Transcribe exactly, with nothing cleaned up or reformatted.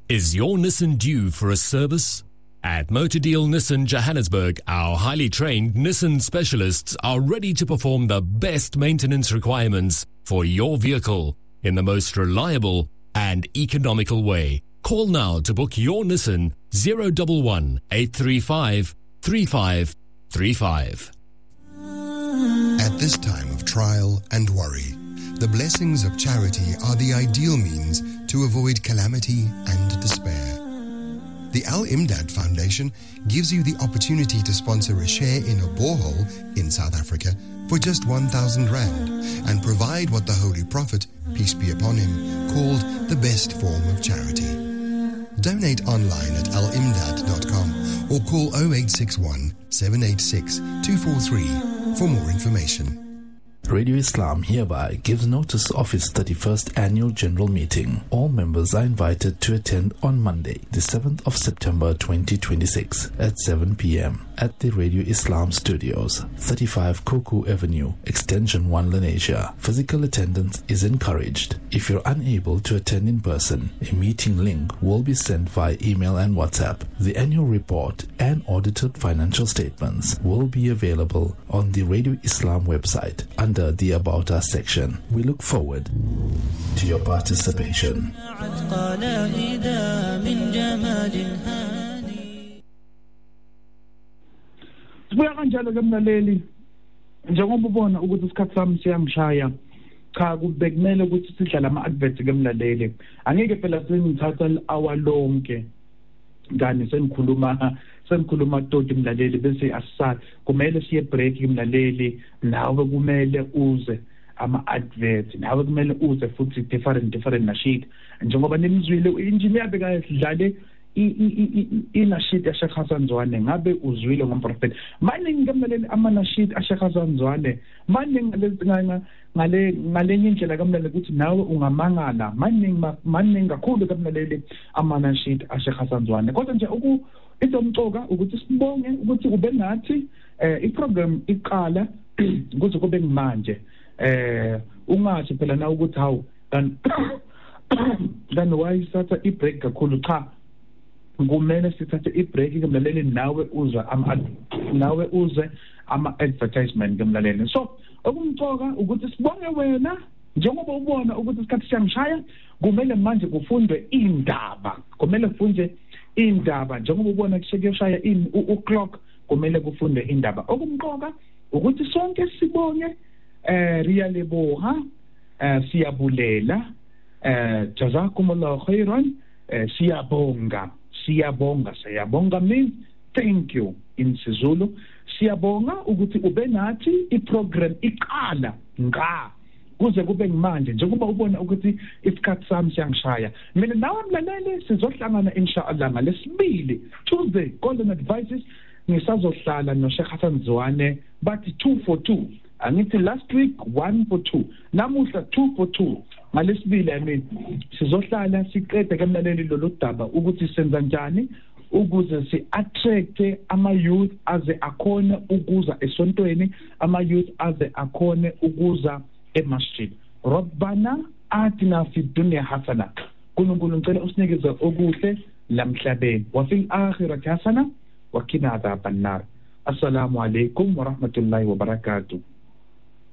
Is your Nissan due for a service? At Motor Deal Nissan Johannesburg, our highly trained Nissan specialists are ready to perform the best maintenance requirements for your vehicle in the most reliable and economical way. Call now to book your Nissan zero one one, eight three five, three five three five. At this time of trial and worry, the blessings of charity are the ideal means to avoid calamity and despair. The Al-Imdad Foundation gives you the opportunity to sponsor a share in a borehole in South Africa for just one thousand rand and provide what the Holy Prophet, peace be upon him, called the best form of charity. Donate online at al imdad dot com or call oh eight six one, seven eight six, two four three for more information. Radio Islam hereby gives notice of its thirty-first annual general meeting. All members are invited to attend on Monday, the seventh of September twenty twenty-six at seven p.m. at the Radio Islam Studios, thirty-five Koku Avenue, Extension one, Lenasia. Physical attendance is encouraged. If you're unable to attend in person, a meeting link will be sent via email and WhatsApp. The annual report and audited financial statements will be available on the Radio Islam website under the About Us section. We look forward to your participation. Sibuya kanjalo ke mlaleli, njengoba ubona ukuthi isikhathi sami siyangishaya, cha kubekumele ukuthi sidlala ama-advert ke mlaleli. Angeke phela sengithatha i-hour lonke ngani senikhuluma senikhuluma toti mlaleli bese asisala. Kumele siye break ke mlaleli, nawe kumele uze ama-advert, nawe kumele uze futhi different different nashid. Njengoba nimzwile i-engineer bekasidlale i-nashid ya-Sheikh Hassan Zwane, ngabe uzwile ngomprofeti. Maningi kamlaleli ama-nashid ya-Sheikh Hassan Zwane, maningi ngale ngalenye indlela kamlaleli ukuthi nawe ungamangala, maningi maningi kakhulu kamlaleli ama-nashid ya-Sheikh Hassan Zwane. Kodwa nje uku izomcoka ukuthi sibonge ukuthi kube ngathi eh iprogram iqala ukuthi kube manje eh ungathi phela na ukuthi hawu dan dan why satha i-break kakhulu. Cha, kumele sithathe i-break kumlaleli, nawe uze ama nawe uze ama advertisement kumlaleli. So okumcoka ukuthi sibonge wena njengoba ubona ukuthi isikhathi siyangishaya, kumele manje kufundwe indaba, kumele kufundwe indaba njengoba ubona kushaya in u-clock, kumele kufunde indaba. Okumqoka ukuthi sonke sibonge eh Riyaleboha, eh siyabulela, eh jazakumullahu khairan, eh siyabonga siyabonga siyabonga means thank you in siZulu. Siyabonga ukuthi ube nathi iprogram iqala nga kuze kube manje njengoba ubona ukuthi isikhathi sami siyangishaya. Mina nawe mlaleli sizohlangana inshallah ngalesibili Tuesday golden advices, ngisazohlala no Sheikh Hassan Zwane bathi two for two. Angithi last week one for two, namuhla two for two. Ngalesibili I mean sizohlala siqede kamlaleli lolu daba ukuthi senza njani ukuze si attract ama youth aze akhona ukuza esontweni, ama youth aze akhona ukuza emasjid. Rabbana atina fid dunya hasana, kuNkulunkulu ngicela usinikeze okuhle lamhlabeni, wa fil akhirati hasana wa qina adhaban nar. Assalamu alaikum wa rahmatullahi wa barakatuh.